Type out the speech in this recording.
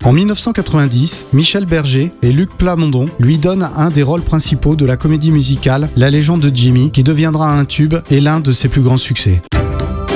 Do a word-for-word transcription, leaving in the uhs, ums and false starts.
En dix-neuf cent quatre-vingt-dix, Michel Berger et Luc Plamondon lui donnent un des rôles principaux de la comédie musicale La Légende de Jimmy, qui deviendra un tube et l'un de ses plus grands succès.